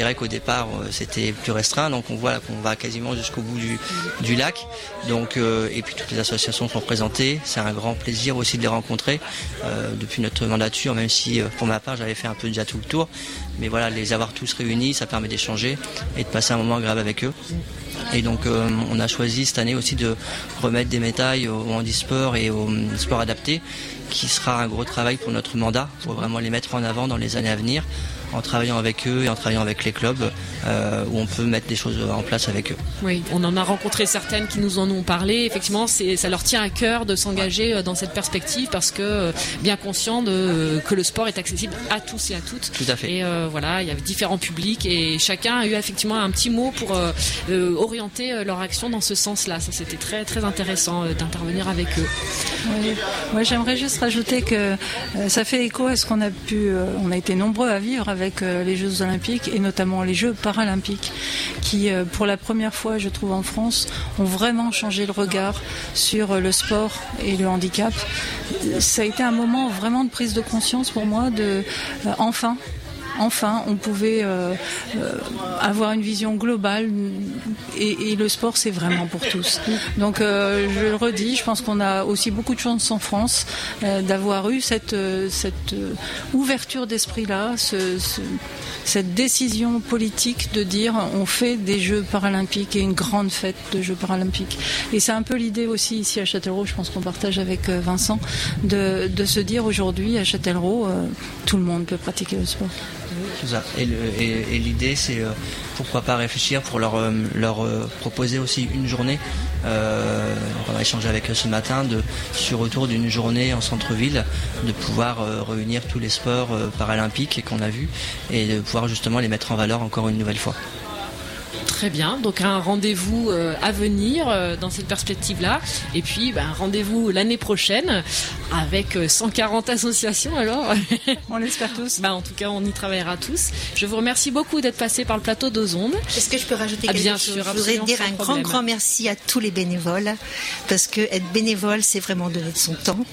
considérait qu'au départ c'était plus restreint, donc on voit qu'on va quasiment jusqu'au bout du lac. Donc, et puis toutes les associations sont présentées, c'est un grand plaisir aussi de les rencontrer depuis notre mandature, même si pour ma part j'avais fait un peu déjà tout le tour. Mais voilà, les avoir tous réunis, ça permet d'échanger et de passer un moment agréable avec eux. Et donc on a choisi cette année aussi de remettre des médailles au handisport et au sport adapté, qui sera un gros travail pour notre mandat, pour vraiment les mettre en avant dans les années à venir, en travaillant avec eux et en travaillant avec les clubs où on peut mettre des choses en place avec eux. Oui, on en a rencontré certaines qui nous en ont parlé. Effectivement, ça leur tient à cœur de s'engager dans cette perspective parce que bien conscient que le sport est accessible à tous et à toutes. Tout à fait. Et voilà, il y a différents publics et chacun a eu effectivement un petit mot pour orienter leur action dans ce sens-là. Ça, c'était très très intéressant d'intervenir avec eux. Oui. Moi, j'aimerais juste rajouter que ça fait écho à ce qu'on a pu. On a été nombreux à vivre avec les Jeux Olympiques et notamment les Jeux Paralympiques qui, pour la première fois, je trouve, en France, ont vraiment changé le regard sur le sport et le handicap. Ça a été un moment vraiment de prise de conscience pour moi de Enfin, on pouvait avoir une vision globale et le sport, c'est vraiment pour tous. Donc, je le redis, je pense qu'on a aussi beaucoup de chance en France d'avoir eu cette ouverture d'esprit-là, cette décision politique de dire on fait des Jeux paralympiques et une grande fête de Jeux paralympiques. Et c'est un peu l'idée aussi ici à Châtellerault, je pense qu'on partage avec Vincent, de se dire aujourd'hui à Châtellerault, tout le monde peut pratiquer le sport. C'est ça. Et l'idée, c'est pourquoi pas réfléchir pour leur proposer aussi une journée. On a échangé avec eux ce matin sur autour d'une journée en centre-ville, de pouvoir réunir tous les sports paralympiques qu'on a vus et de pouvoir justement les mettre en valeur encore une nouvelle fois. Très bien, donc un rendez-vous à venir dans cette perspective-là. Et puis un rendez-vous l'année prochaine avec 140 associations alors. On l'espère tous. En tout cas, on y travaillera tous. Je vous remercie beaucoup d'être passé par le plateau d'Ozonde. Est-ce que je peux rajouter quelque bien chose? sûr, Je voudrais dire un grand merci à tous les bénévoles, parce que être bénévole, c'est vraiment donner de son temps.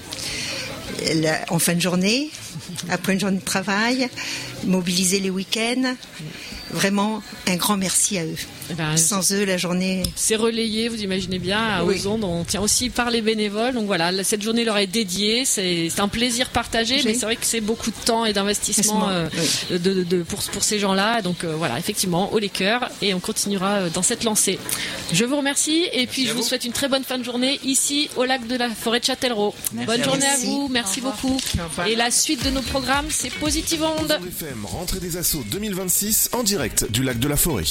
En fin de journée, après une journée de travail, mobiliser les week-ends. Vraiment, un grand merci à eux. Sans eux, la journée... C'est relayé, vous imaginez bien, à Ozonde. On tient aussi par les bénévoles. Donc voilà, cette journée leur est dédiée. C'est un plaisir partagé, mais c'est vrai que c'est beaucoup de temps et d'investissement pour ces gens-là. Donc voilà, effectivement, haut les cœurs. Et on continuera dans cette lancée. Je vous remercie et puis je vous souhaite une très bonne fin de journée ici au lac de la forêt de Châtellerault. Bonne journée à vous. Merci beaucoup. Et la suite de nos programmes, c'est Positive Onde. FM, rentrée des Assauts 2026 en direct du lac de la Forêt.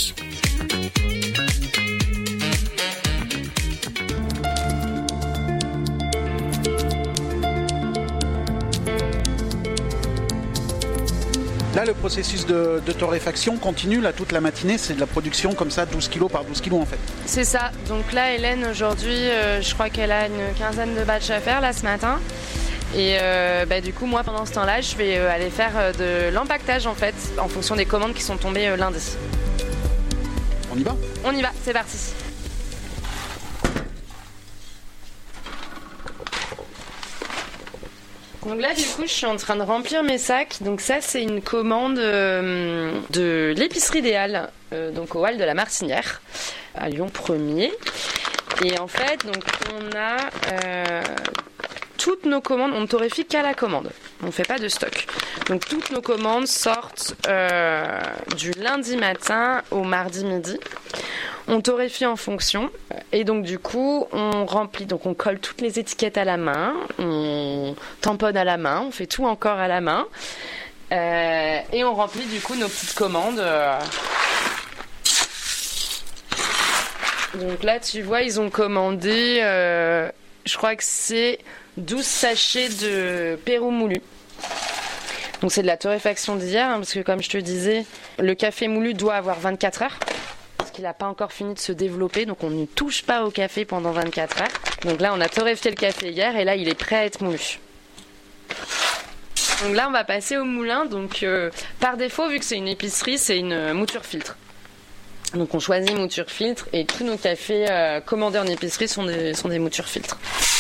Là, le processus de torréfaction continue là, toute la matinée. C'est de la production comme ça, 12 kg par 12 kg en fait. C'est ça. Donc là, Hélène, aujourd'hui, je crois qu'elle a une quinzaine de batchs à faire là ce matin. Et du coup, moi, pendant ce temps-là, je vais aller faire de l'empaquetage en fait, en fonction des commandes qui sont tombées lundi. On y va ? On y va, c'est parti. Donc là, du coup, je suis en train de remplir mes sacs. Donc ça, c'est une commande de l'épicerie des Halles, donc au Halles de la Martinière, à Lyon 1er. Et en fait, donc on a toutes nos commandes, on ne torréfie qu'à la commande. On ne fait pas de stock. Donc toutes nos commandes sortent du lundi matin au mardi midi. On torréfie en fonction et donc du coup on remplit, donc on colle toutes les étiquettes à la main, on tamponne à la main, on fait tout encore à la main et on remplit du coup nos petites commandes. Donc là tu vois ils ont commandé, je crois que c'est 12 sachets de Pérou moulu. Donc c'est de la torréfaction d'hier parce que comme je te disais, le café moulu doit avoir 24 heures. Il n'a pas encore fini de se développer, donc on ne touche pas au café pendant 24 heures. Donc là, on a torréfié le café hier et là, il est prêt à être moulu. Donc là, on va passer au moulin. Donc par défaut, vu que c'est une épicerie, c'est une mouture filtre. Donc on choisit mouture filtre et tous nos cafés commandés en épicerie sont des moutures filtres.